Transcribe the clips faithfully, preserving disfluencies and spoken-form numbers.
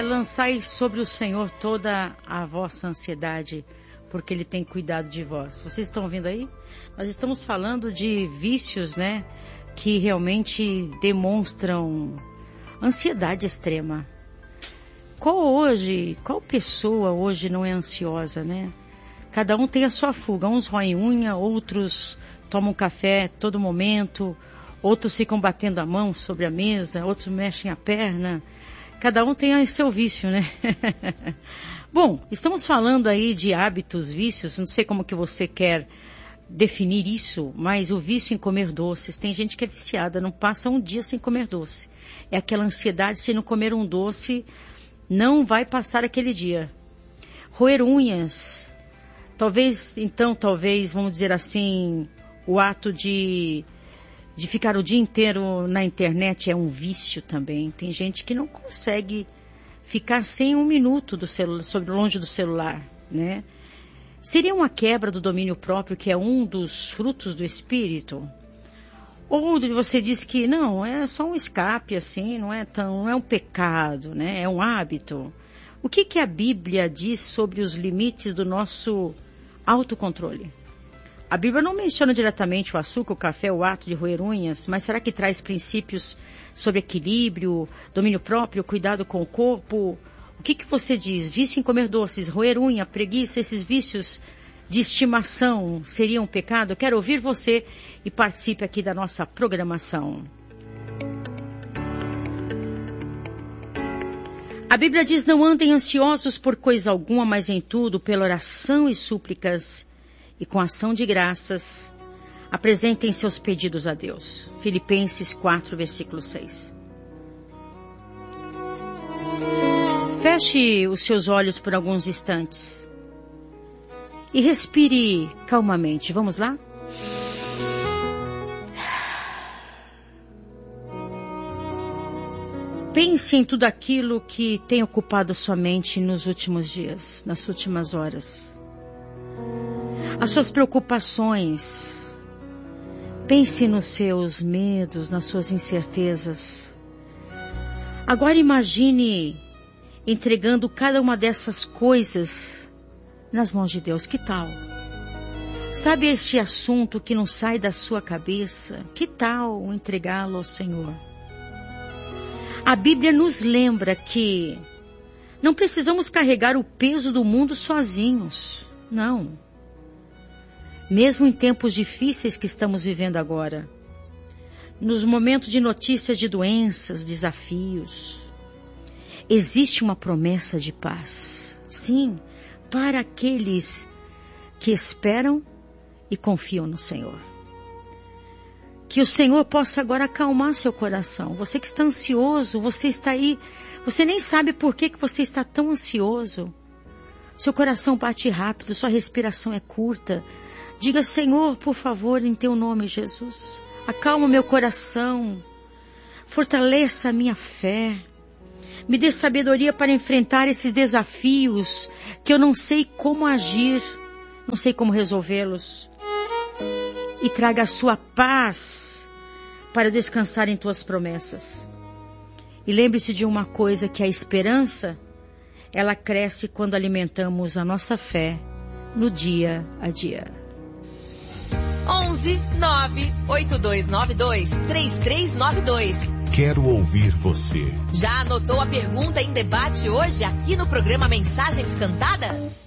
Lançai sobre o Senhor toda a vossa ansiedade, porque Ele tem cuidado de vós. Vocês estão ouvindo aí? Nós estamos falando de vícios, né? Que realmente demonstram ansiedade extrema. Qual hoje, qual pessoa hoje não é ansiosa, né? Cada um tem a sua fuga. Uns roem unha, outros tomam café todo momento, outros ficam batendo a mão sobre a mesa, outros mexem a perna. Cada um tem seu vício, né? Bom, estamos falando aí de hábitos, vícios, não sei como que você quer definir isso, mas o vício em comer doces, tem gente que é viciada, não passa um dia sem comer doce. É aquela ansiedade, se não comer um doce, não vai passar aquele dia. Roer unhas, talvez, então, talvez, vamos dizer assim, o ato de... de ficar o dia inteiro na internet é um vício também. Tem gente que não consegue ficar sem um minuto do celular, sobre, longe do celular, né? Seria uma quebra do domínio próprio, que é um dos frutos do espírito? Ou você diz que não, é só um escape assim, não é tão, não é um pecado, né? É um hábito. O que que a Bíblia diz sobre os limites do nosso autocontrole? A Bíblia não menciona diretamente o açúcar, o café, o ato de roer unhas, mas será que traz princípios sobre equilíbrio, domínio próprio, cuidado com o corpo? O que que você diz? Vício em comer doces, roer unha, preguiça, esses vícios de estimação seriam um pecado? Eu quero ouvir você e participe aqui da nossa programação. A Bíblia diz: não andem ansiosos por coisa alguma, mas em tudo, pela oração e súplicas, e com ação de graças, apresentem seus pedidos a Deus. Filipenses quatro, versículo seis. Feche os seus olhos por alguns instantes e respire calmamente. Vamos lá? Pense em tudo aquilo que tem ocupado sua mente nos últimos dias, nas últimas horas. As suas preocupações. Pense nos seus medos, nas suas incertezas. Agora imagine entregando cada uma dessas coisas nas mãos de Deus. Que tal? Sabe este assunto que não sai da sua cabeça? Que tal entregá-lo ao Senhor? A Bíblia nos lembra que não precisamos carregar o peso do mundo sozinhos. Não. Mesmo em tempos difíceis que estamos vivendo agora, nos momentos de notícias de doenças, desafios, existe uma promessa de paz. Sim, para aqueles que esperam e confiam no Senhor. Que o Senhor possa agora acalmar seu coração. Você que está ansioso, você está aí, você nem sabe por que que você está tão ansioso. Seu coração bate rápido, sua respiração é curta. Diga: Senhor, por favor, em teu nome, Jesus, acalma meu coração, fortaleça a minha fé, me dê sabedoria para enfrentar esses desafios que eu não sei como agir, não sei como resolvê-los. E traga a sua paz para descansar em tuas promessas. E lembre-se de uma coisa, que a esperança, ela cresce quando alimentamos a nossa fé no dia a dia. onze nove oito dois nove dois três três nove dois. Quero ouvir você. Já anotou a pergunta em debate hoje aqui no programa Mensagens Cantadas?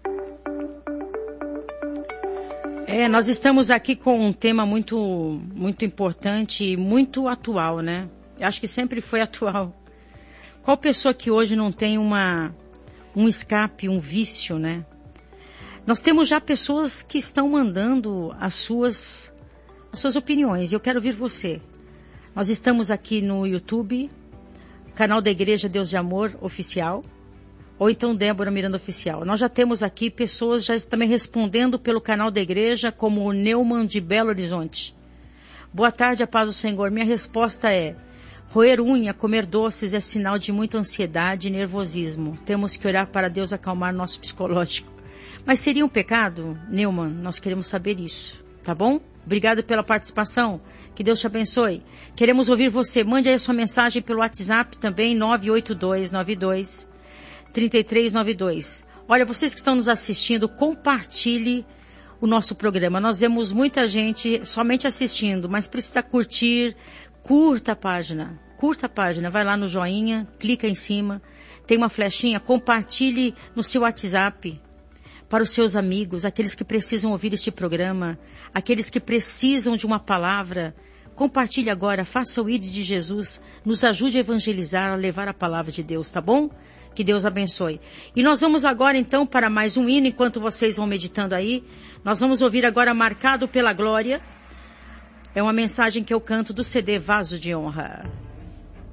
É, nós estamos aqui com um tema muito, muito importante e muito atual, né? Eu acho que sempre foi atual. Qual pessoa que hoje não tem uma, um escape, um vício, né? Nós temos já pessoas que estão mandando as suas, as suas opiniões. Eu quero ouvir você. Nós estamos aqui no YouTube, canal da Igreja Deus de Amor Oficial, ou então Débora Miranda Oficial. Nós já temos aqui pessoas já também respondendo pelo canal da igreja, como o Neumann de Belo Horizonte. Boa tarde, a paz do Senhor. Minha resposta é: roer unha, comer doces é sinal de muita ansiedade e nervosismo. Temos que orar para Deus acalmar nosso psicológico. Mas seria um pecado, Neumann? Nós queremos saber isso, tá bom? Obrigado pela participação. Que Deus te abençoe. Queremos ouvir você. Mande aí a sua mensagem pelo WhatsApp também, nove oito dois nove dois, três três nove dois. Olha, vocês que estão nos assistindo, compartilhe o nosso programa. Nós vemos muita gente somente assistindo, mas precisa curtir. Curta a página. Curta a página. Vai lá no joinha, clica em cima. Tem uma flechinha. Compartilhe no seu WhatsApp. Para os seus amigos, aqueles que precisam ouvir este programa, aqueles que precisam de uma palavra, compartilhe agora, faça o I D de Jesus, nos ajude a evangelizar, a levar a palavra de Deus, tá bom? Que Deus abençoe. E nós vamos agora então para mais um hino, enquanto vocês vão meditando aí, nós vamos ouvir agora Marcado pela Glória, é uma mensagem que eu canto do C D Vaso de Honra.